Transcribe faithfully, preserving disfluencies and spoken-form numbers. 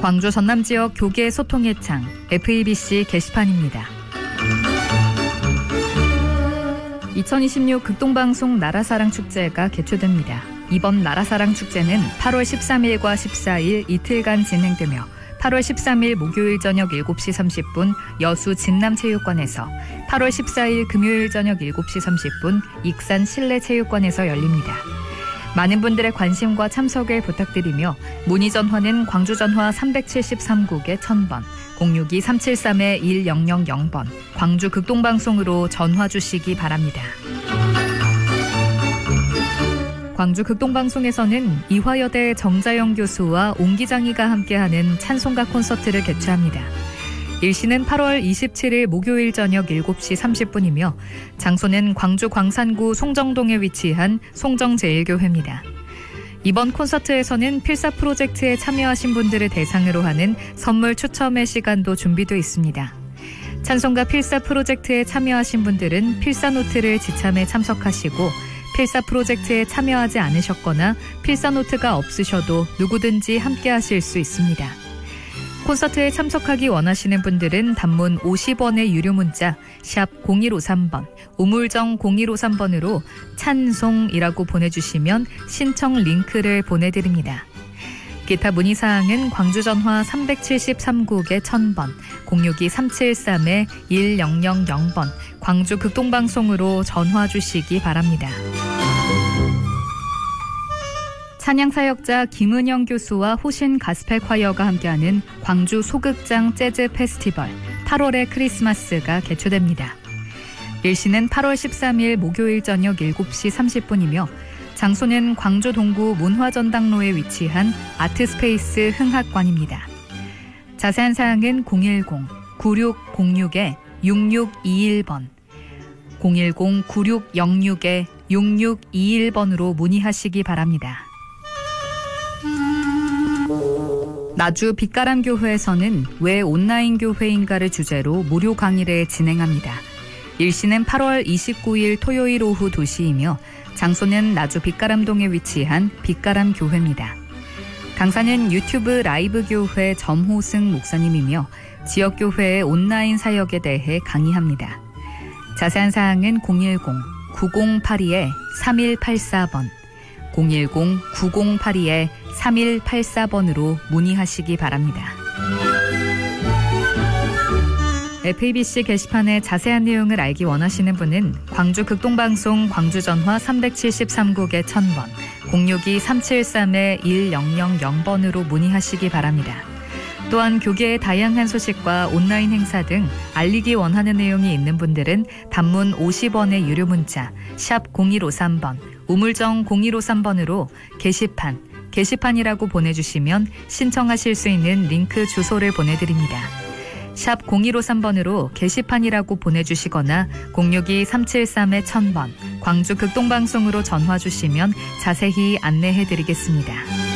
광주 전남 지역 교계 소통의 창 에프이비씨 게시판입니다. 이천이십육 극동방송 나라사랑 축제가 개최됩니다. 이번 나라사랑 축제는 팔월 십삼일과 십사일 이틀간 진행되며 팔월 십삼일 목요일 저녁 일곱 시 삼십 분 여수 진남체육관에서, 팔월 십사일 금요일 저녁 일곱 시 삼십 분 익산 실내체육관에서 열립니다. 많은 분들의 관심과 참석을 부탁드리며 문의 전화는 광주전화 삼칠삼국에 천 번, 공육이 삼칠삼 일영영영 번, 광주 극동방송으로 전화 주시기 바랍니다. 광주 극동방송에서는 이화여대 정자영 교수와 옹기장이가 함께하는 찬송가 콘서트를 개최합니다. 일시는 팔월 이십칠일 목요일 저녁 일곱 시 삼십 분이며 장소는 광주 광산구 송정동에 위치한 송정제일교회입니다. 이번 콘서트에서는 필사 프로젝트에 참여하신 분들을 대상으로 하는 선물 추첨의 시간도 준비되어 있습니다. 찬송가 필사 프로젝트에 참여하신 분들은 필사 노트를 지참해 참석하시고, 필사 프로젝트에 참여하지 않으셨거나 필사 노트가 없으셔도 누구든지 함께 하실 수 있습니다. 콘서트에 참석하기 원하시는 분들은 단문 오십 원의 유료 문자 샵 공일오삼 번, 우물정 공일오삼 번으로 찬송이라고 보내주시면 신청 링크를 보내드립니다. 기타 문의사항은 광주전화 삼칠삼국에 천 번, 공육이 삼칠삼 일영영영 번, 광주 극동방송으로 전화 주시기 바랍니다. 찬양사역자 김은영 교수와 호신 가스펠 콰이어가 함께하는 광주 소극장 재즈 페스티벌 팔월의 크리스마스가 개최됩니다. 일시는 팔월 십삼일 목요일 저녁 일곱 시 삼십 분이며 장소는 광주 동구 문화전당로에 위치한 아트스페이스 흥학관입니다. 자세한 사항은 공일공 구육공육 육육이일 번, 공일공 구육영육 육육이일 번으로 문의하시기 바랍니다. 나주 빛가람교회에서는 왜 온라인 교회인가를 주제로 무료 강의를 진행합니다. 일시는 팔월 이십구일 토요일 오후 두 시이며 장소는 나주 빛가람동에 위치한 빛가람교회입니다. 강사는 유튜브 라이브 교회 점호승 목사님이며 지역교회의 온라인 사역에 대해 강의합니다. 자세한 사항은 공일공 구공팔이 삼일팔사 번, 공일공 구공팔이 삼일팔사 번으로 문의하시기 바랍니다. 에프이비씨 게시판의 자세한 내용을 알기 원하시는 분은 광주 극동방송 광주전화 삼칠삼국에 천 번, 공육이 삼칠삼 일영영영 번으로 문의하시기 바랍니다. 또한 교계의 다양한 소식과 온라인 행사 등 알리기 원하는 내용이 있는 분들은 단문 오십 원의 유료 문자 샵 공일오삼 번, 우물정 공일오삼 번으로 게시판, 게시판이라고 보내주시면 신청하실 수 있는 링크 주소를 보내드립니다. 샵 공일오삼 번으로 게시판이라고 보내주시거나 공육이 삼칠삼 천 번, 광주 극동방송으로 전화 주시면 자세히 안내해드리겠습니다.